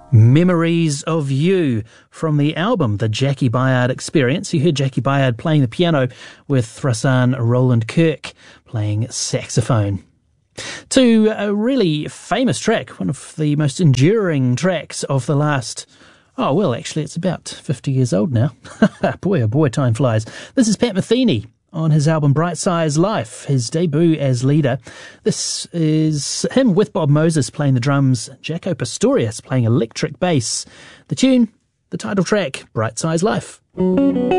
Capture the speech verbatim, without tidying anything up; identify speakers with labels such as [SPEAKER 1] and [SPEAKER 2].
[SPEAKER 1] Memories of You from the album The Jackie Byard Experience. You heard Jackie Byard playing the piano with Rahsaan Roland Kirk playing saxophone. To a really famous track, one of the most enduring tracks of the last, oh well actually it's about fifty years old now. Boy oh boy, time flies. This is Pat Metheny on his album Bright Size Life, his debut as leader. This is him with Bob Moses playing the drums, Jaco Pastorius playing electric bass. The tune, the title track, Bright Size Life.